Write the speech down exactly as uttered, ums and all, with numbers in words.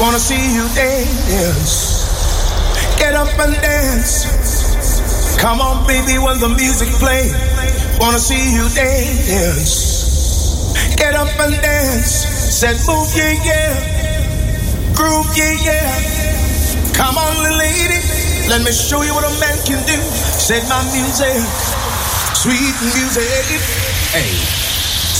Wanna see you dance. Get up and dance. Come on, baby, when the music plays. Wanna see you dance. Get up and dance. Said move, yeah, yeah. Groove, yeah, yeah. Come on, little lady. Let me show you what a man can do. Said my music, sweet music. Hey.